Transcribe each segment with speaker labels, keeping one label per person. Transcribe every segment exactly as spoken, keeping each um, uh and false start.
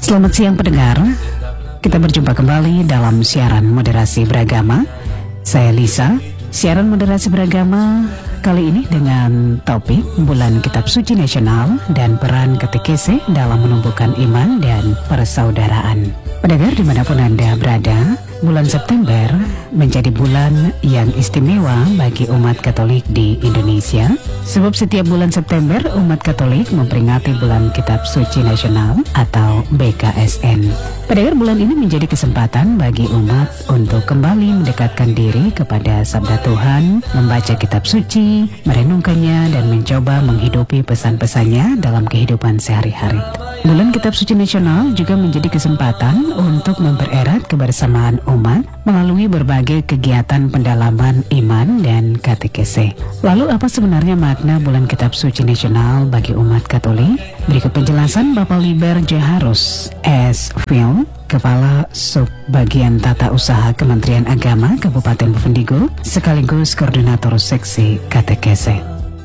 Speaker 1: Selamat siang pendengar, kita berjumpa kembali dalam siaran moderasi beragama. Saya Lisa, siaran moderasi beragama kali ini dengan topik Bulan Kitab Suci Nasional dan peran katekese dalam menumbuhkan iman dan persaudaraan. Pendengar dimanapun Anda berada, bulan September menjadi bulan yang istimewa bagi umat Katolik di Indonesia. Sebab setiap bulan September umat Katolik memperingati Bulan Kitab Suci Nasional atau B K S N. Pendengar, bulan ini menjadi kesempatan bagi umat untuk kembali mendekatkan diri kepada Sabda Tuhan, membaca Kitab Suci, merenungkannya dan mencoba menghidupi pesan-pesannya dalam kehidupan sehari-hari. Bulan Kitab Suci Nasional juga menjadi kesempatan untuk mempererat kebersamaan umat melalui berbagai kegiatan pendalaman iman dan katekese. Lalu apa sebenarnya makna Bulan Kitab Suci Nasional bagi umat Katolik? Berikut penjelasan Bapak Liber Jaharus S. Phil, Kepala Sub Bagian Tata Usaha Kementerian Agama Kabupaten Bovendigul, sekaligus Koordinator Seksi Katekese.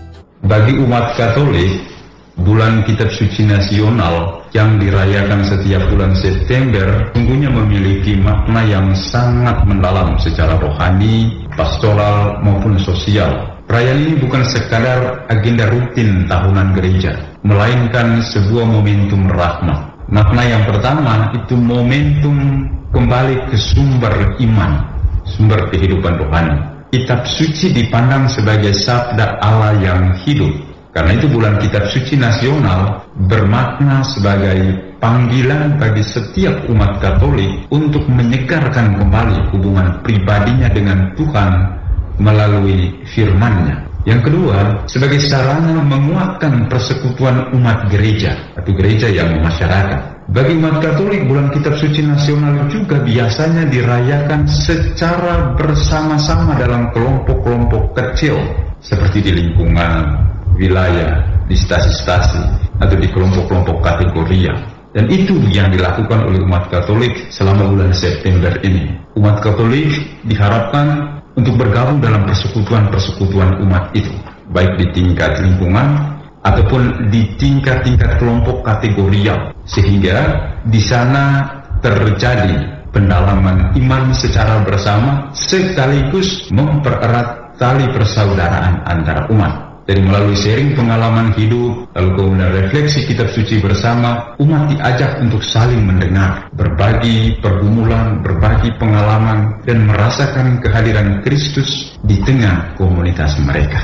Speaker 2: Bagi umat Katolik, Bulan Kitab Suci Nasional yang dirayakan setiap bulan September sungguhnya memiliki makna yang sangat mendalam secara rohani, pastoral maupun sosial. Perayaan ini bukan sekadar agenda rutin tahunan gereja, melainkan sebuah momentum rahmat. Makna yang pertama itu momentum kembali ke sumber iman, sumber kehidupan rohani. Kitab Suci dipandang sebagai sabda Allah yang hidup. Karena itu bulan Kitab Suci Nasional bermakna sebagai panggilan bagi setiap umat Katolik untuk menyegarkan kembali hubungan pribadinya dengan Tuhan melalui firman-Nya. Yang kedua, sebagai sarana menguatkan persekutuan umat gereja atau gereja yang masyarakat. Bagi umat Katolik, bulan Kitab Suci Nasional juga biasanya dirayakan secara bersama-sama dalam kelompok-kelompok kecil seperti di lingkungan wilayah, di stasi-stasi, atau di kelompok-kelompok kategori. Dan itu yang dilakukan oleh umat Katolik selama bulan September ini. Umat Katolik diharapkan untuk bergabung dalam persekutuan-persekutuan umat itu, baik di tingkat lingkungan ataupun di tingkat-tingkat kelompok kategorial, sehingga di sana terjadi pendalaman iman secara bersama sekaligus mempererat tali persaudaraan antara umat. Jadi melalui sharing pengalaman hidup, lalu kemudian refleksi Kitab Suci bersama, umat diajak untuk saling mendengar, berbagi pergumulan, berbagi pengalaman, dan merasakan kehadiran Kristus di tengah komunitas mereka.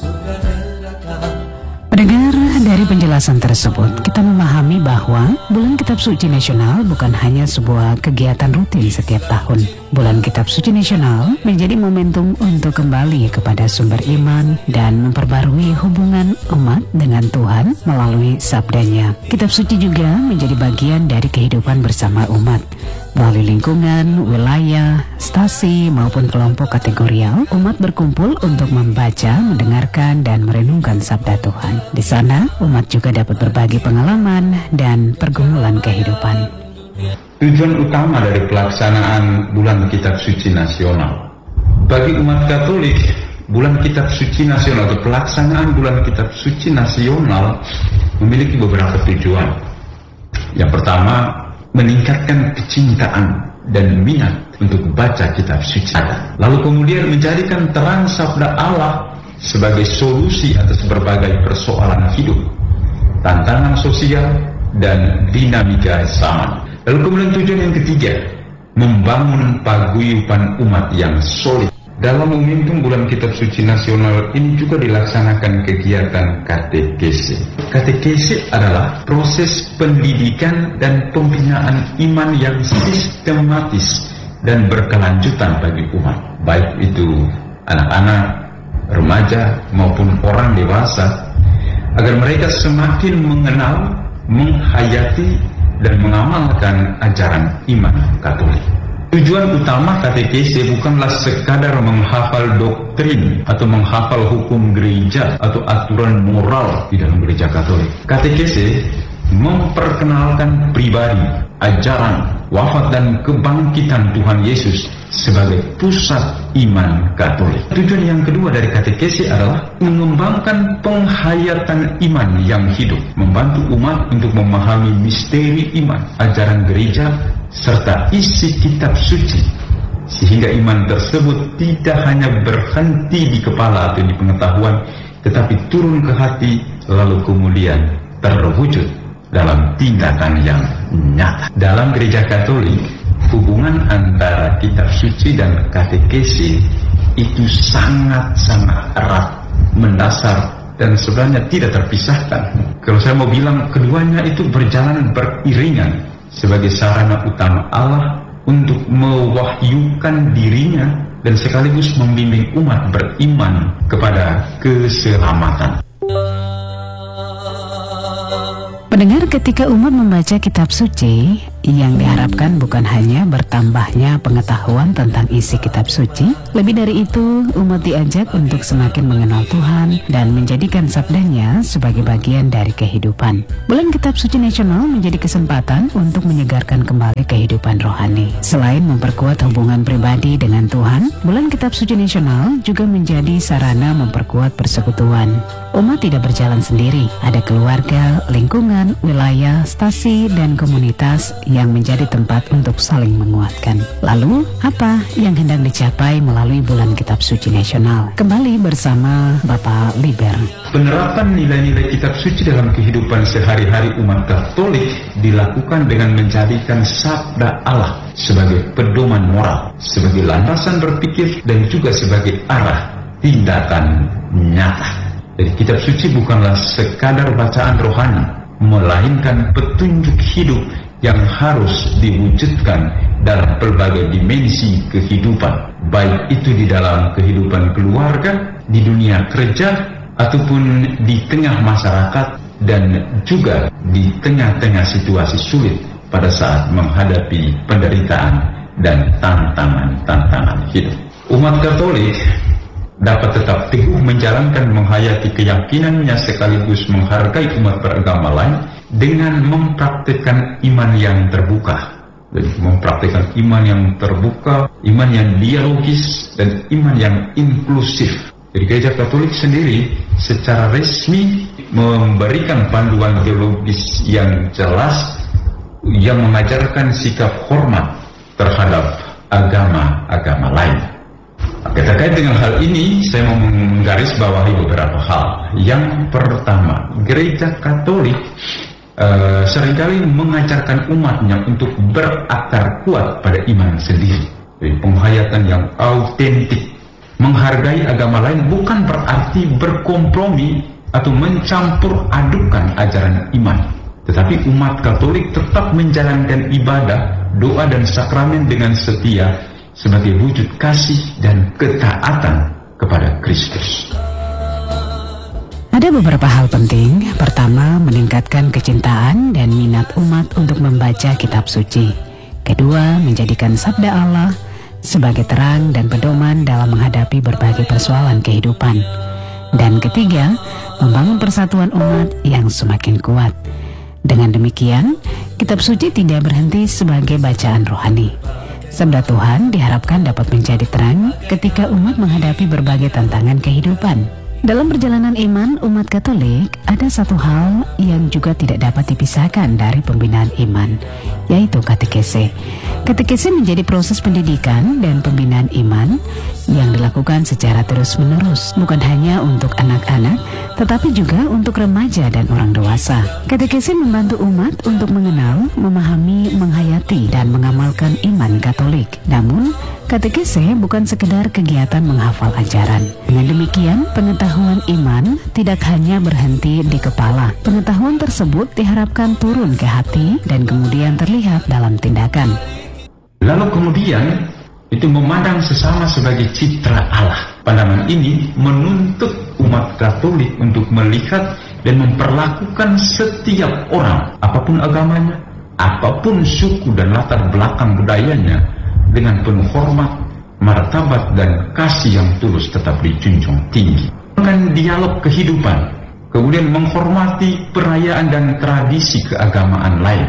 Speaker 1: Pendengar, dari penjelasan tersebut, kita memahami bahwa Bulan Kitab Suci Nasional bukan hanya sebuah kegiatan rutin setiap tahun. Bulan Kitab Suci Nasional menjadi momentum untuk kembali kepada sumber iman dan memperbarui hubungan umat dengan Tuhan melalui sabdanya. Kitab Suci juga menjadi bagian dari kehidupan bersama umat. Melalui lingkungan, wilayah, stasi, maupun kelompok kategorial, umat berkumpul untuk membaca, mendengarkan, dan merenungkan sabda Tuhan. Di sana, umat juga dapat berbagi pengalaman dan pergumulan kehidupan.
Speaker 2: Tujuan utama dari pelaksanaan Bulan Kitab Suci Nasional bagi umat Katolik, Bulan Kitab Suci Nasional atau pelaksanaan Bulan Kitab Suci Nasional memiliki beberapa tujuan. Yang pertama, meningkatkan kecintaan dan minat untuk baca Kitab Suci. Lalu kemudian menjadikan terang sabda Allah sebagai solusi atas berbagai persoalan hidup, tantangan sosial, dan dinamika zaman. Lalu kemudian tujuan yang ketiga, membangun paguyuban umat yang solid. Dalam momentum Bulan Kitab Suci Nasional ini juga dilaksanakan kegiatan katekese. Katekese adalah proses pendidikan dan pembinaan iman yang sistematis dan berkelanjutan bagi umat, baik itu anak-anak, remaja maupun orang dewasa, agar mereka semakin mengenal, menghayati, dan mengamalkan ajaran iman Katolik. Tujuan utama katekese bukanlah sekadar menghafal doktrin atau menghafal hukum gereja atau aturan moral di dalam gereja Katolik. Katekese memperkenalkan pribadi, ajaran, wafat dan kebangkitan Tuhan Yesus sebagai pusat iman Katolik. Tujuan yang kedua dari katekesi adalah mengembangkan penghayatan iman yang hidup, membantu umat untuk memahami misteri iman, ajaran gereja, serta isi kitab suci, sehingga iman tersebut tidak hanya berhenti di kepala atau di pengetahuan, tetapi turun ke hati, lalu kemudian terwujud dalam tindakan yang nyata. Dalam gereja Katolik, hubungan antara kitab suci dan katekesi itu sangat-sangat erat, mendasar, dan sebenarnya tidak terpisahkan. Kalau saya mau bilang, keduanya itu berjalan beriringan sebagai sarana utama Allah untuk mewahyukan dirinya dan sekaligus membimbing umat beriman kepada keselamatan.
Speaker 1: Pendengar, ketika umat membaca kitab suci, yang diharapkan bukan hanya bertambahnya pengetahuan tentang isi kitab suci. Lebih dari itu, umat diajak untuk semakin mengenal Tuhan dan menjadikan sabdanya sebagai bagian dari kehidupan. Bulan Kitab Suci Nasional menjadi kesempatan untuk menyegarkan kembali kehidupan rohani. Selain memperkuat hubungan pribadi dengan Tuhan, Bulan Kitab Suci Nasional juga menjadi sarana memperkuat persekutuan. Umat tidak berjalan sendiri, ada keluarga, lingkungan, wilayah, stasi, dan komunitas yang menjadi tempat untuk saling menguatkan. Lalu, apa yang hendak dicapai melalui Bulan Kitab Suci Nasional? Kembali bersama Bapak Liber.
Speaker 2: Penerapan nilai-nilai kitab suci dalam kehidupan sehari-hari umat Katolik dilakukan dengan menjadikan sabda Allah sebagai pedoman moral, sebagai landasan berpikir, dan juga sebagai arah tindakan nyata. Jadi kitab suci bukanlah sekadar bacaan rohani, melainkan petunjuk hidup yang harus diwujudkan dalam berbagai dimensi kehidupan, baik itu di dalam kehidupan keluarga, di dunia kerja, ataupun di tengah masyarakat, dan juga di tengah-tengah situasi sulit pada saat menghadapi penderitaan dan tantangan-tantangan hidup. Umat Katolik dapat tetap teguh menjalankan menghayati keyakinannya sekaligus menghargai umat beragama lain dengan mempraktikkan iman yang terbuka. Jadi, mempraktikkan iman yang terbuka, iman yang dialogis, dan iman yang inklusif. Jadi Gereja Katolik sendiri secara resmi memberikan panduan teologis yang jelas yang mengajarkan sikap hormat terhadap agama-agama lain. Terkait dengan hal ini, saya mau menggarisbawahi beberapa hal. Yang pertama, Gereja Katolik uh, seringkali mengajarkan umatnya untuk berakar kuat pada iman sendiri. Jadi, penghayatan yang autentik. Menghargai agama lain bukan berarti berkompromi atau mencampur adukan ajaran iman. Tetapi umat Katolik tetap menjalankan ibadah, doa, dan sakramen dengan setia sebagai wujud kasih dan ketaatan kepada Kristus.
Speaker 1: Ada beberapa hal penting. Pertama, meningkatkan kecintaan dan minat umat untuk membaca kitab suci. Kedua, menjadikan sabda Allah sebagai terang dan pedoman dalam menghadapi berbagai persoalan kehidupan. Dan ketiga, membangun persatuan umat yang semakin kuat. Dengan demikian, kitab suci tidak berhenti sebagai bacaan rohani. Sabda Tuhan diharapkan dapat menjadi terang ketika umat menghadapi berbagai tantangan kehidupan. Dalam perjalanan iman umat Katolik, ada satu hal yang juga tidak dapat dipisahkan dari pembinaan iman, yaitu katekese. Katekese menjadi proses pendidikan dan pembinaan iman yang dilakukan secara terus-menerus, bukan hanya untuk anak-anak, tetapi juga untuk remaja dan orang dewasa. Katekese membantu umat untuk mengenal, memahami, menghayati, dan mengamalkan iman Katolik. Namun, katekese bukan sekedar kegiatan menghafal ajaran. Dengan demikian, pengetahuan iman tidak hanya berhenti di kepala. Pengetahuan tersebut diharapkan turun ke hati dan kemudian terlihat dalam tindakan.
Speaker 2: Lalu kemudian itu memandang sesama sebagai citra Allah. Pandangan ini menuntut umat Katolik untuk melihat dan memperlakukan setiap orang, apapun agamanya, apapun suku dan latar belakang budayanya, dengan penuh hormat, martabat, dan kasih yang tulus tetap dijunjung tinggi. Dengan dialog kehidupan, kemudian menghormati perayaan dan tradisi keagamaan lain,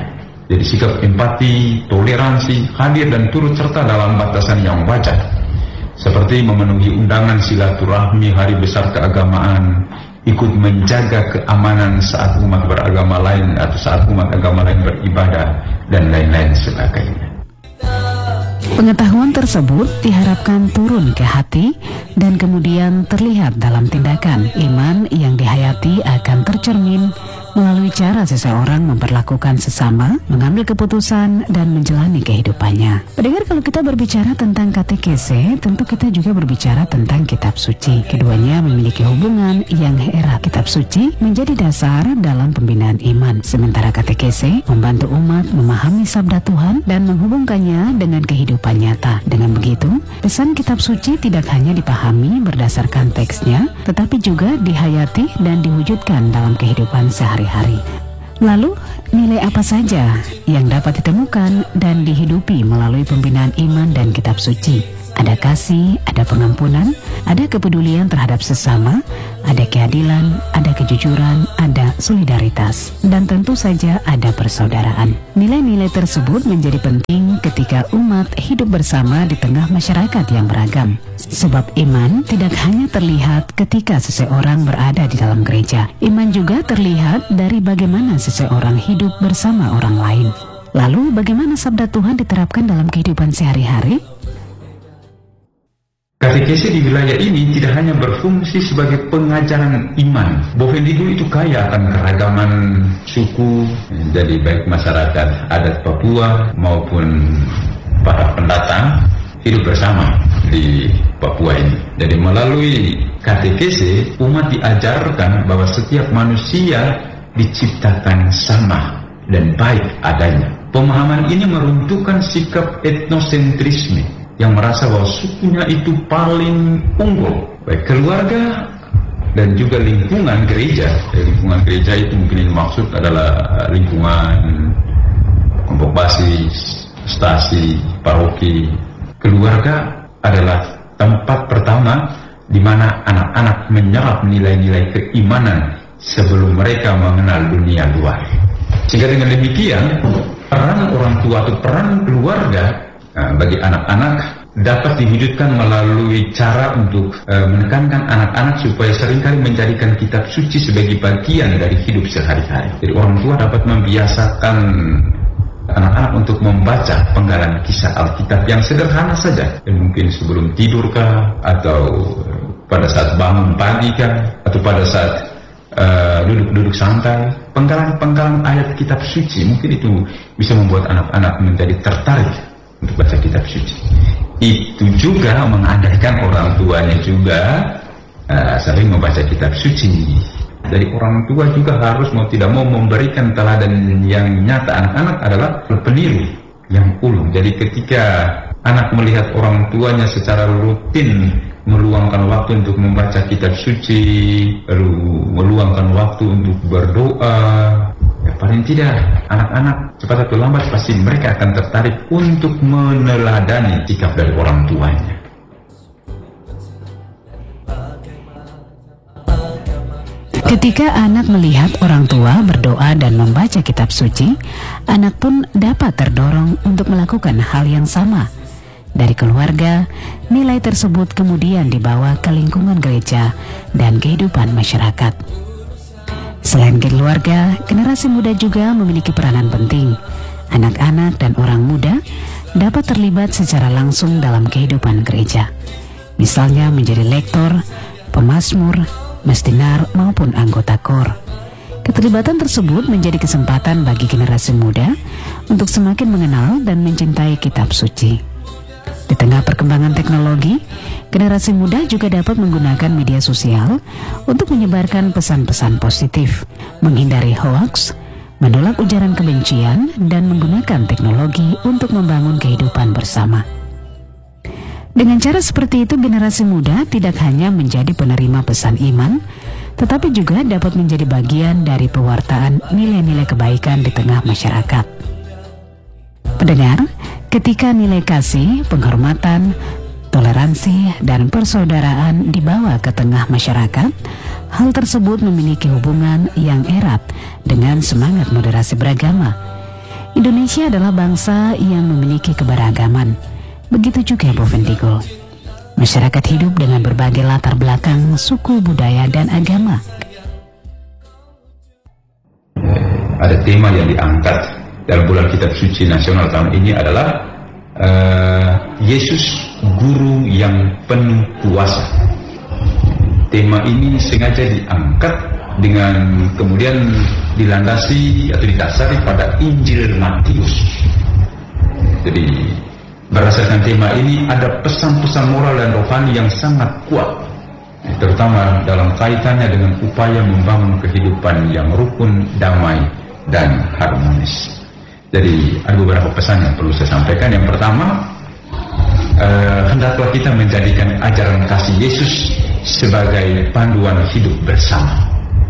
Speaker 2: Jadi sikap empati, toleransi, hadir dan turut serta dalam batasan yang wajar, seperti memenuhi undangan silaturahmi hari besar keagamaan, ikut menjaga keamanan saat umat beragama lain atau saat umat agama lain beribadah, dan lain-lain sebagainya.
Speaker 1: Pengetahuan tersebut diharapkan turun ke hati dan kemudian terlihat dalam tindakan. Iman yang dihayati akan tercermin melalui cara seseorang memperlakukan sesama, mengambil keputusan, dan menjalani kehidupannya. Pendengar, kalau kita berbicara tentang katekese, tentu kita juga berbicara tentang kitab suci. Keduanya memiliki hubungan yang erat. Kitab suci menjadi dasar dalam pembinaan iman, sementara katekese membantu umat memahami sabda Tuhan dan menghubungkannya dengan kehidupan nyata. Dengan begitu, pesan kitab suci tidak hanya dipahami berdasarkan teksnya, tetapi juga dihayati dan diwujudkan dalam kehidupan sehari-hari. Hari. Lalu, nilai apa saja yang dapat ditemukan dan dihidupi melalui pembinaan iman dan kitab suci? Ada kasih, ada pengampunan, ada kepedulian terhadap sesama, ada keadilan, ada kejujuran, ada solidaritas, dan tentu saja ada persaudaraan. Nilai-nilai tersebut menjadi penting ketika umat hidup bersama di tengah masyarakat yang beragam. Sebab iman tidak hanya terlihat ketika seseorang berada di dalam gereja. Iman juga terlihat dari bagaimana seseorang hidup bersama orang lain. Lalu bagaimana sabda Tuhan diterapkan dalam kehidupan sehari-hari?
Speaker 2: Katekese di wilayah ini tidak hanya berfungsi sebagai pengajaran iman. Bovendigul itu kaya akan keragaman suku, jadi baik masyarakat adat Papua maupun para pendatang hidup bersama di Papua ini. Jadi melalui katekese, umat diajarkan bahwa setiap manusia diciptakan sama dan baik adanya. Pemahaman ini meruntuhkan sikap etnosentrisme yang merasa bahwa sukunya itu paling unggul, baik keluarga dan juga lingkungan gereja. Ya, lingkungan gereja itu mungkin yang maksud adalah lingkungan kelompok basis, stasi, paroki. Keluarga adalah tempat pertama di mana anak-anak menyerap nilai-nilai keimanan sebelum mereka mengenal dunia luar. Sehingga dengan demikian, peran orang tua atau peran keluarga Nah, bagi anak-anak dapat diwujudkan melalui cara untuk e, menekankan anak-anak supaya seringkali menjadikan kitab suci sebagai bagian dari hidup sehari-hari. Jadi orang tua dapat membiasakan anak-anak untuk membaca penggalan kisah Alkitab yang sederhana saja, dan mungkin sebelum tidur kah, atau pada saat bangun pagi kah, atau pada saat uh, duduk-duduk santai. Penggalan-penggalan ayat kitab suci mungkin itu bisa membuat anak-anak menjadi tertarik untuk baca kitab suci. Itu juga mengandalkan orang tuanya juga uh, sering membaca kitab suci. Dari orang tua juga harus mau tidak mau memberikan teladan yang nyata. Anak-anak adalah peniru yang ulung. Jadi ketika anak melihat orang tuanya secara rutin meluangkan waktu untuk membaca kitab suci, lalu meluangkan waktu untuk berdoa, ya paling tidak anak-anak cepat atau lambat pasti mereka akan tertarik untuk meneladani sikap dari orang tuanya.
Speaker 1: Ketika anak melihat orang tua berdoa dan membaca kitab suci, anak pun dapat terdorong untuk melakukan hal yang sama. Dari keluarga, nilai tersebut kemudian dibawa ke lingkungan gereja dan kehidupan masyarakat. Selain keluarga, generasi muda juga memiliki peranan penting. Anak-anak dan orang muda dapat terlibat secara langsung dalam kehidupan gereja. Misalnya menjadi lektor, pemazmur, mestinar maupun anggota kor. Keterlibatan tersebut menjadi kesempatan bagi generasi muda untuk semakin mengenal dan mencintai kitab suci. Di tengah perkembangan teknologi, generasi muda juga dapat menggunakan media sosial untuk menyebarkan pesan-pesan positif, menghindari hoaks, menolak ujaran kebencian, dan menggunakan teknologi untuk membangun kehidupan bersama. Dengan cara seperti itu, generasi muda tidak hanya menjadi penerima pesan iman, tetapi juga dapat menjadi bagian dari pewartaan nilai-nilai kebaikan di tengah masyarakat. Pendengar, ketika nilai kasih, penghormatan, toleransi, dan persaudaraan dibawa ke tengah masyarakat, hal tersebut memiliki hubungan yang erat dengan semangat moderasi beragama. Indonesia adalah bangsa yang memiliki keberagaman. Begitu juga Bovendigul. Masyarakat hidup dengan berbagai latar belakang, suku, budaya, dan agama.
Speaker 2: Ada tema yang diangkat dalam bulan kitab suci nasional tahun ini adalah uh, Yesus Guru yang penuh kuasa. Tema ini sengaja diangkat dengan kemudian dilandasi atau didasari pada Injil Matius. Jadi berdasarkan tema ini ada pesan-pesan moral dan rohani yang sangat kuat, terutama dalam kaitannya dengan upaya membangun kehidupan yang rukun, damai, dan harmonis. Jadi ada beberapa pesan yang perlu saya sampaikan. Yang pertama, eh, hendaklah kita menjadikan ajaran kasih Yesus sebagai panduan hidup bersama.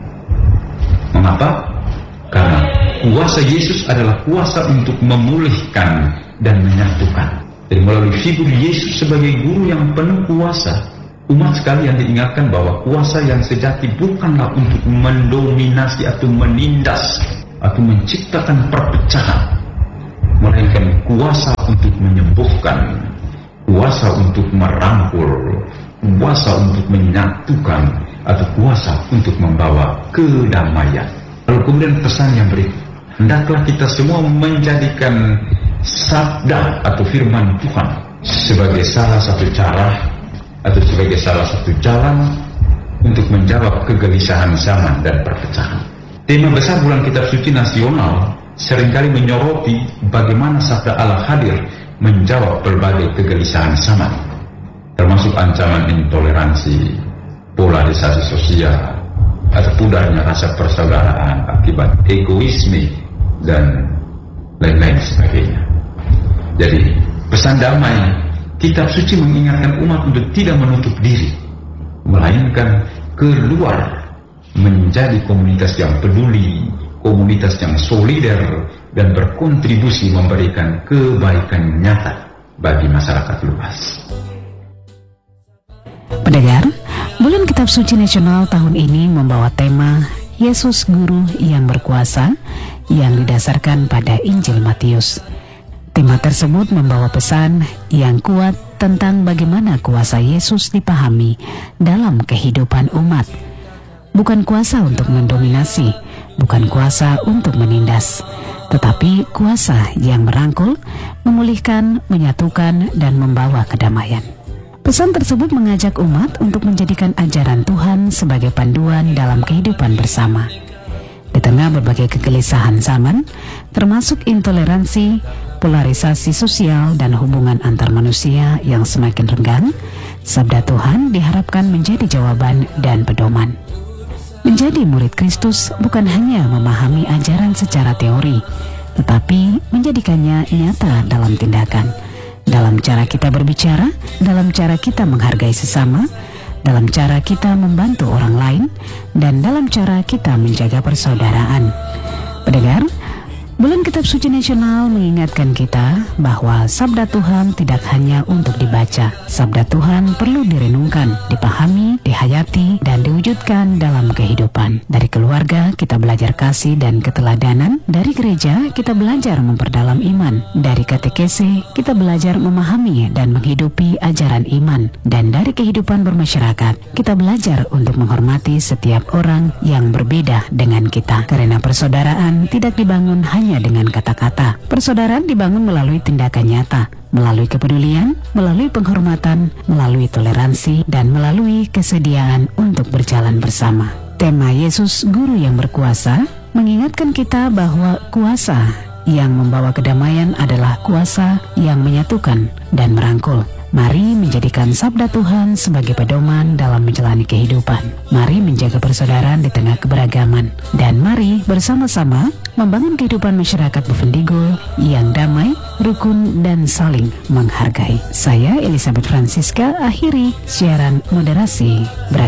Speaker 2: Mengapa? Karena kuasa Yesus adalah kuasa untuk memulihkan dan menyatukan. Jadi melalui figur Yesus sebagai guru yang penuh kuasa, umat sekalian diingatkan bahwa kuasa yang sejati bukanlah untuk mendominasi atau menindas atau menciptakan perpecahan, melainkan kuasa untuk menyembuhkan, kuasa untuk merangkul, kuasa untuk menyatukan, atau kuasa untuk membawa kedamaian. Lalu kemudian pesan yang berikut, hendaklah kita semua menjadikan sabda atau firman Tuhan sebagai salah satu cara atau sebagai salah satu jalan untuk menjawab kegelisahan zaman dan perpecahan. Tema besar bulan kitab suci nasional seringkali menyoroti bagaimana sabda Allah hadir menjawab berbagai kegelisahan zaman, termasuk ancaman intoleransi, polarisasi sosial, atau pudarnya rasa persaudaraan akibat egoisme, dan lain-lain sebagainya. Jadi, pesan damai, kitab suci mengingatkan umat untuk tidak menutup diri, melainkan keluar menjadi komunitas yang peduli, komunitas yang solider, dan berkontribusi memberikan kebaikan nyata bagi masyarakat luas.
Speaker 1: Pendengar, bulan kitab suci nasional tahun ini membawa tema Yesus Guru yang berkuasa yang didasarkan pada Injil Matius. Tema tersebut membawa pesan yang kuat tentang bagaimana kuasa Yesus dipahami dalam kehidupan umat. Bukan kuasa untuk mendominasi, bukan kuasa untuk menindas, tetapi kuasa yang merangkul, memulihkan, menyatukan, dan membawa kedamaian. Pesan tersebut mengajak umat untuk menjadikan ajaran Tuhan sebagai panduan dalam kehidupan bersama. Di tengah berbagai kegelisahan zaman, termasuk intoleransi, polarisasi sosial, dan hubungan antar manusia yang semakin renggang, sabda Tuhan diharapkan menjadi jawaban dan pedoman. Menjadi murid Kristus bukan hanya memahami ajaran secara teori, tetapi menjadikannya nyata dalam tindakan, dalam cara kita berbicara, dalam cara kita menghargai sesama, dalam cara kita membantu orang lain, dan dalam cara kita menjaga persaudaraan. Pendengar, bulan kitab suci nasional mengingatkan kita bahwa sabda Tuhan tidak hanya untuk dibaca. Sabda Tuhan perlu direnungkan, dipahami, dihayati, dan diwujudkan dalam kehidupan. Dari keluarga, kita belajar kasih dan keteladanan. Dari gereja, kita belajar memperdalam iman. Dari katekese, kita belajar memahami dan menghidupi ajaran iman. Dan dari kehidupan bermasyarakat, kita belajar untuk menghormati setiap orang yang berbeda dengan kita. Karena persaudaraan tidak dibangun hanya dengan kata-kata. Persaudaraan dibangun melalui tindakan nyata, melalui kepedulian, melalui penghormatan, melalui toleransi, dan melalui kesediaan untuk berjalan bersama. Tema Yesus Guru yang berkuasa mengingatkan kita bahwa kuasa yang membawa kedamaian adalah kuasa yang menyatukan dan merangkul. Mari menjadikan sabda Tuhan sebagai pedoman dalam menjalani kehidupan. Mari menjaga persaudaraan di tengah keberagaman. Dan mari bersama-sama membangun kehidupan masyarakat Bovendigul yang damai, rukun, dan saling menghargai. Saya Elizabeth Francisca akhiri siaran moderasi beragama.